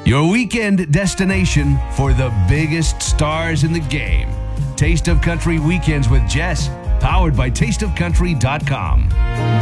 Your weekend destination for the biggest stars in the game. Taste of Country Weekends with Jess, powered by tasteofcountry.com.